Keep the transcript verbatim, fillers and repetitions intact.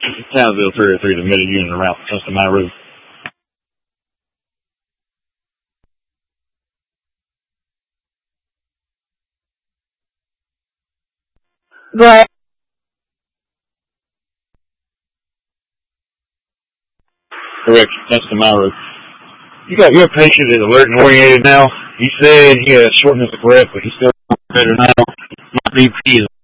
Townsville three oh three, the middle unit around custom my roof. Go ahead. Correct, custom my roof. You got your patient is alert and oriented now. He said he had shortness of breath, but he's still better now. My B P is